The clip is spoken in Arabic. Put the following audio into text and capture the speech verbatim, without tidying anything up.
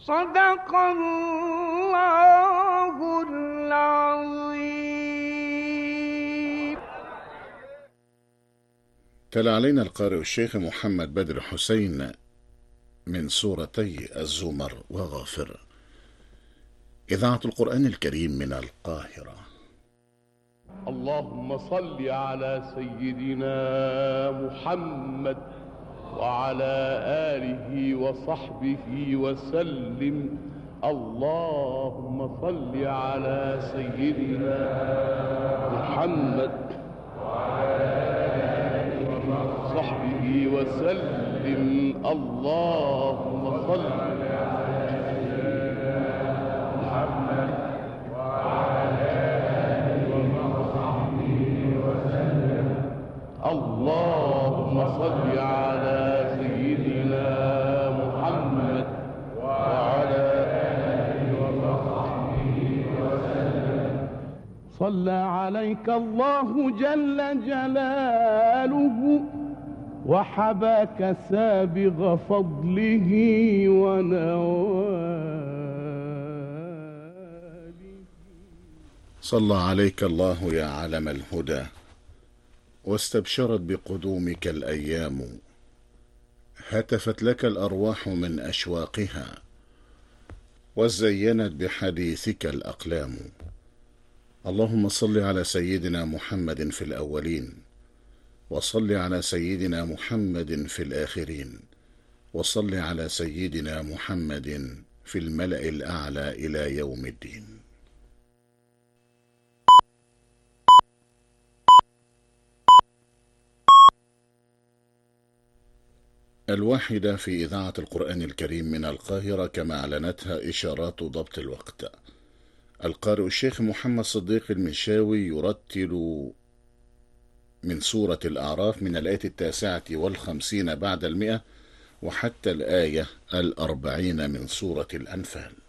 صدق الله العظيم. تلا علينا القارئ الشيخ محمد بدر حسين من سورتي الزمر وغافر، إذاعة القرآن الكريم من القاهرة. اللهم صل على سيدنا محمد وعلى آله وصحبه وسلم. اللهم صل على سيدنا محمد وعلى آله وصحبه وسلم. اللهم صل على سيدنا محمد وعلى آله وصحبه وسلم. اللهم صل على سيدنا محمد وعلى آله وصحبه وسلم. صلى عليك الله جل جلاله وحباك سابغ فضله ونواله. صلى عليك الله يا علم الهدى، واستبشرت بقدومك الأيام، هتفت لك الأرواح من أشواقها، وزينت بحديثك الأقلام. اللهم صل على سيدنا محمد في الأولين، وصل على سيدنا محمد في الآخرين، وصل على سيدنا محمد في الملأ الأعلى إلى يوم الدين. الواحدة في إذاعة القرآن الكريم من القاهرة، كما أعلنتها إشارات ضبط الوقت. القارئ الشيخ محمد صديق المنشاوي يرتل من سورة الأعراف من الآية التاسعة والخمسين بعد المئة وحتى الآية الأربعين من سورة الأنفال.